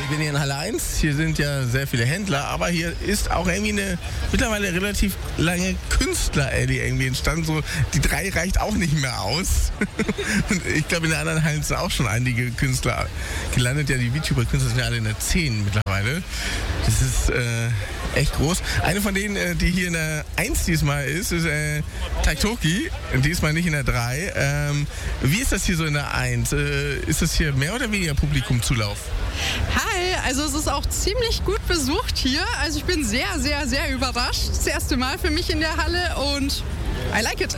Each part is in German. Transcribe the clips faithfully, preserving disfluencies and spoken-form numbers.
Ich bin hier in Halle eins, hier sind ja sehr viele Händler, aber hier ist auch irgendwie eine mittlerweile relativ lange Künstler-Alley irgendwie entstanden. So, die drei reicht auch nicht mehr aus. Und ich glaube, in den anderen Hallen sind auch schon einige Künstler gelandet. Ja, die VTuber-Künstler sind ja alle in der zehn mittlerweile. Das ist äh, echt groß. Eine von denen, äh, die hier in der eins diesmal ist, ist äh, Taitoki. Diesmal nicht in der drei. Ähm, wie ist das hier so in der eins? Äh, ist das hier mehr oder weniger Publikumzulauf? Hi, also es ist auch ziemlich gut besucht hier. Also ich bin sehr, sehr, sehr überrascht. Das erste Mal für mich in der Halle und I like it.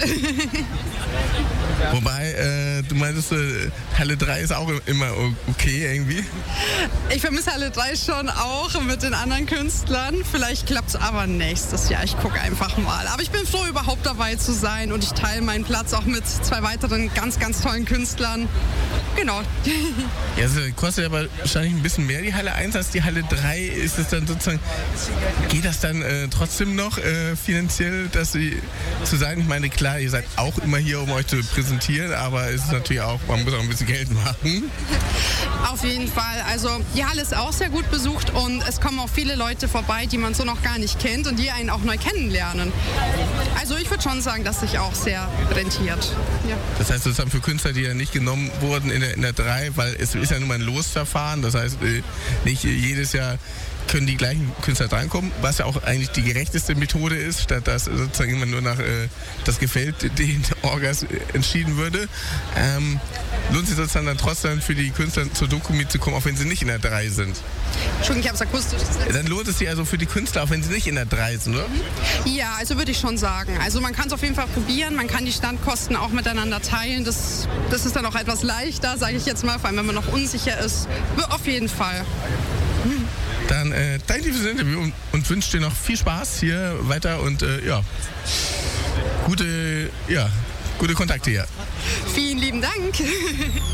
Wobei, äh, du meintest, äh, Halle drei ist auch immer okay irgendwie. Ich vermisse Halle drei schon auch mit den anderen Künstlern. Vielleicht klappt es aber nächstes Jahr. Ich gucke einfach mal. Aber ich bin froh, überhaupt dabei zu sein und ich teile meinen Platz auch mit zwei weiteren ganz, ganz tollen Künstlern. Genau. Ja, es kostet aber wahrscheinlich ein bisschen mehr die Halle eins als die Halle drei. Ist es dann sozusagen, geht das dann äh, trotzdem noch äh, finanziell, dass sie zu sein? Ich meine, klar, ihr seid auch immer hier, um euch zu präsentieren, aber es ist natürlich auch, man muss auch ein bisschen Geld machen. Auf jeden Fall. Also die Halle ist auch sehr gut besucht und es kommen auch viele Leute vorbei, die man so noch gar nicht kennt und die einen auch neu kennenlernen. Also ich würde schon sagen, dass sich auch sehr rentiert. Ja. Das heißt sozusagen für Künstler, die ja nicht genommen wurden in der, in der drei, weil es ist ja nun mal ein Losverfahren, das heißt nicht jedes Jahr können die gleichen Künstler drankommen, was ja auch eigentlich die gerechteste Methode ist, statt dass sozusagen immer nur nach äh, das gefällt den Orgas äh, entschieden würde. Ähm, lohnt sich sozusagen dann trotzdem für die Künstler zur Dokumi zu kommen, auch wenn sie nicht in der drei sind? Entschuldigung, ich habe es akustisch. Dann lohnt es sich also für die Künstler, auch wenn sie nicht in der drei sind, oder? Ja, also würde ich schon sagen. Also man kann es auf jeden Fall probieren, man kann die Standkosten auch miteinander teilen. Das, das ist dann auch etwas leichter, sage ich jetzt mal, vor allem wenn man noch unsicher ist. Auf jeden Fall. Dann äh, danke dir fürs Interview und, und wünsche dir noch viel Spaß hier weiter und äh, ja, gute, ja, gute Kontakte hier. Vielen lieben Dank.